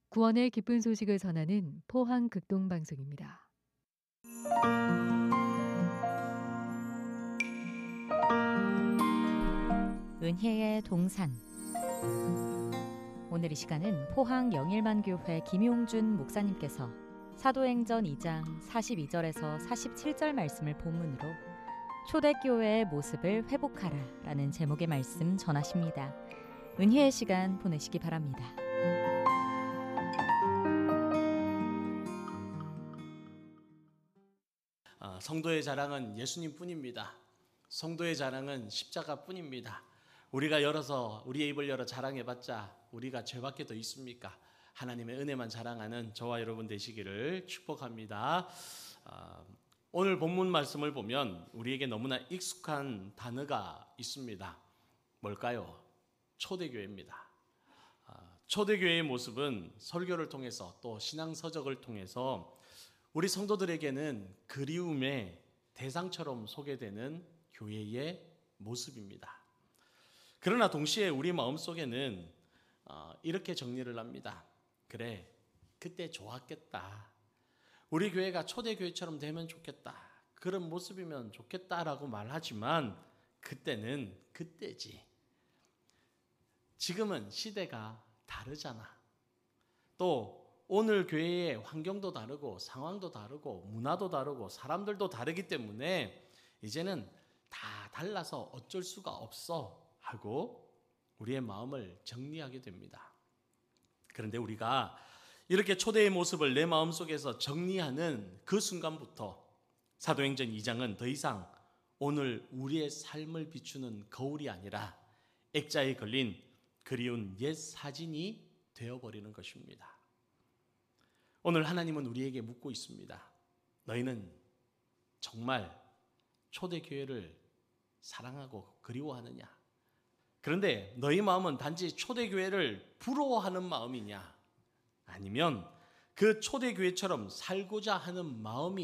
구원의 기쁜 소식을 전하는 포항 극동방송입니다. 은혜의 동산. 오늘 이 시간은 포항 영일만교회 김용준 목사님께서 사도행전 2장 42절에서 47절 말씀을 본문으로 초대교회의 모습을 회복하라 라는 제목의 말씀 전하십니다. 은혜의 시간 보내시기 바랍니다. 성도의 자랑은 예수님 뿐입니다. 성도의 자랑은 십자가 뿐입니다. 우리가 우리의 입을 열어 자랑해봤자 우리가 죄밖에 더 있습니까? 하나님의 은혜만 자랑하는 저와 여러분 되시기를 축복합니다. 오늘 본문 말씀을 보면 우리에게 너무나 익숙한 단어가 있습니다. 뭘까요? 초대교회입니다. 초대교회의 모습은 설교를 통해서 또 신앙서적을 통해서 우리 성도들에게는 그리움의 대상처럼 소개되는 교회의 모습입니다. 그러나 동시에 우리 마음속에는 이렇게 정리를 합니다. 그래, 그때 좋았겠다. 우리 교회가 초대교회처럼 되면 좋겠다. 그런 모습이면 좋겠다라고 말하지만 그때는 그때지. 지금은 시대가 다르잖아. 또 오늘 교회의 환경도 다르고 상황도 다르고 문화도 다르고 사람들도 다르기 때문에 이제는 다 달라서 어쩔 수가 없어 하고 우리의 마음을 정리하게 됩니다. 그런데 우리가 이렇게 초대의 모습을 내 마음속에서 정리하는 그 순간부터 사도행전 2장은 더 이상 오늘 우리의 삶을 비추는 거울이 아니라 액자에 걸린 그리운 옛 사진이 되어버리는 것입니다. 오늘 하나님은 우리에게 묻고 있습니다. 너희는 정말 초대교회를 사랑하고 그리워하느냐? 그런데 너희 마음은 단지 초대교회를 부러워하는 마음이냐? 아니면 그 초대교회처럼 살고자 하는 마음이